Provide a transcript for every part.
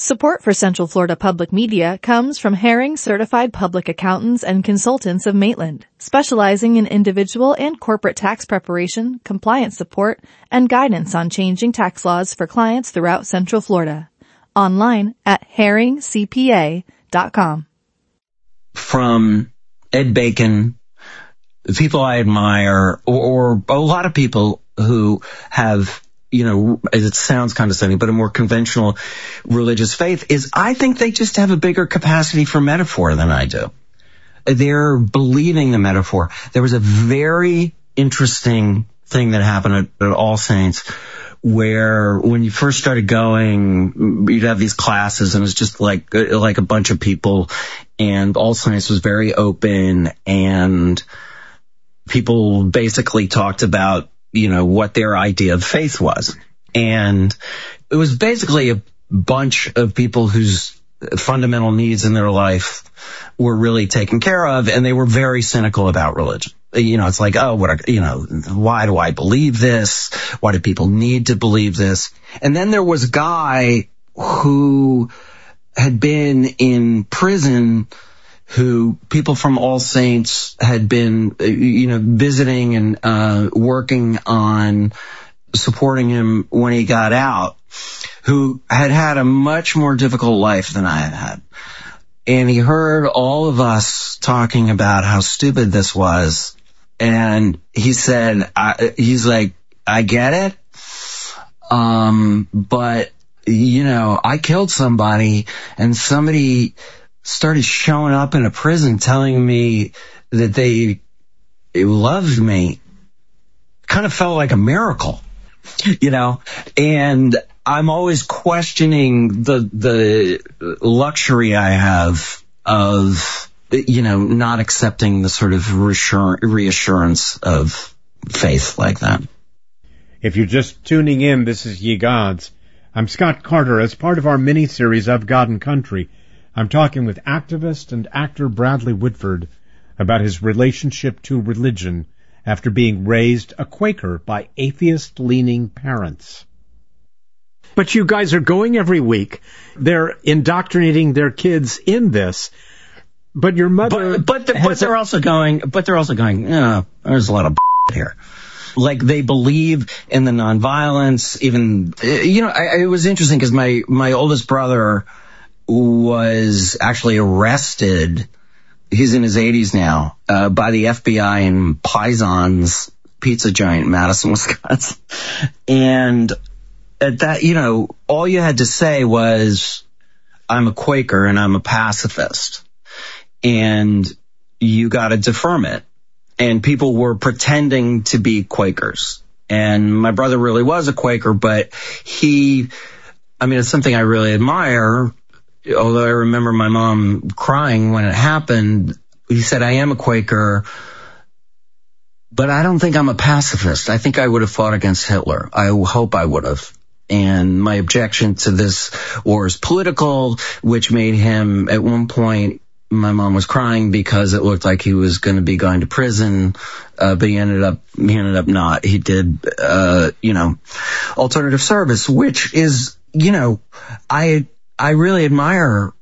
Support for Central Florida Public Media comes from Herring Certified Public Accountants and Consultants of Maitland, specializing in individual and corporate tax preparation, compliance support, and guidance on changing tax laws for clients throughout Central Florida. Online at herringcpa.com. From Ed Bacon, the people I admire, or a lot of people who have, it sounds condescending, but a more conventional religious faith, is I think they just have a bigger capacity for metaphor than I do. They're believing the metaphor. There was a very interesting thing that happened at All Saints, where when you first started going, you'd have these classes, and it was just like a bunch of people, and All Saints was very open, and people basically talked about what their idea of faith was. And it was basically a bunch of people whose fundamental needs in their life were really taken care of, and they were very cynical about religion. It's like, why do I believe this? Why do people need to believe this? And then there was a guy who had been in prison, who people from All Saints had been, visiting and working on supporting him when he got out, who had had a much more difficult life than I had had. And he heard all of us talking about how stupid this was. And he said, he's like, I get it. But, I killed somebody, and somebody started showing up in a prison telling me that they loved me. Kind of felt like a miracle, and I'm always questioning the luxury I have of, not accepting the sort of reassurance of faith like that. If you're just tuning in, this is Ye Gods. I'm Scott Carter. As part of our mini-series of God and Country, I'm talking with activist and actor Bradley Whitford about his relationship to religion after being raised a Quaker by atheist-leaning parents. But you guys are going every week. They're indoctrinating their kids in this. But your mother... But they're also going, there's a lot of here. Like, they believe in the nonviolence, even, it was interesting because my oldest brother was actually arrested. He's in his 80s now, by the FBI in Pison's pizza giant in Madison, Wisconsin. And at that, all you had to say was, I'm a Quaker and I'm a pacifist. And you got to affirm it. And people were pretending to be Quakers. And my brother really was a Quaker, but it's something I really admire. Although I remember my mom crying when it happened. He said, I am a Quaker, but I don't think I'm a pacifist. I think I would have fought against Hitler. I hope I would have. And my objection to this war is political, which made him, at one point, my mom was crying because it looked like he was going to be going to prison, but he ended up not. He did, alternative service, which is, I really admire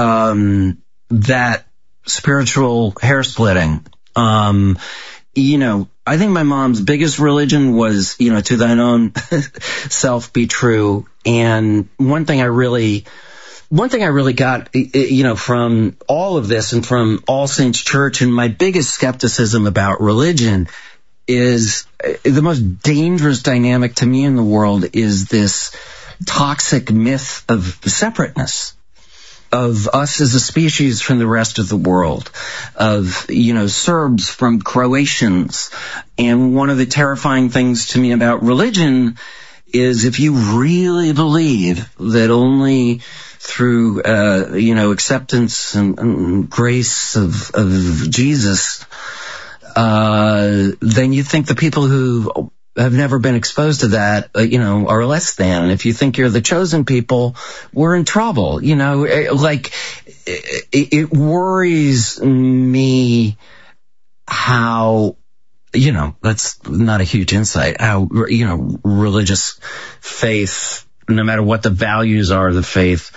that spiritual hair splitting. I think my mom's biggest religion was, to thine own self be true. And one thing I really got, from all of this and from All Saints Church, and my biggest skepticism about religion is the most dangerous dynamic to me in the world is this toxic myth of separateness, of us as a species from the rest of the world, of, Serbs from Croatians. And one of the terrifying things to me about religion is if you really believe that only through, acceptance and grace of Jesus, then you think the people who have never been exposed to that, are less than. And if you think you're the chosen people, we're in trouble. It worries me how, that's not a huge insight, how, religious faith, no matter what the values are of the faith,